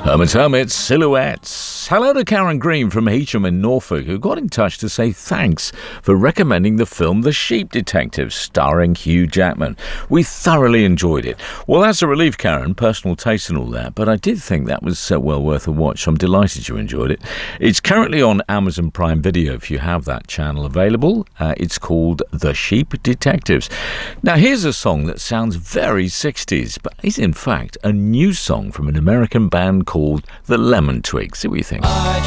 Hermits, Silhouettes. Hello to Karen Green from Heacham in Norfolk, who got in touch to say thanks for recommending the film The Sheep Detective, starring Hugh Jackman. We thoroughly enjoyed it. Well, that's a relief, Karen, personal taste and all that, but I did think that was well worth a watch. I'm delighted you enjoyed it. It's currently on Amazon Prime Video if you have that channel available. It's called The Sheep Detectives. Now, here's a song that sounds very 60s, but is in fact a new song from an American band called the Lemon Twigs. See what you think.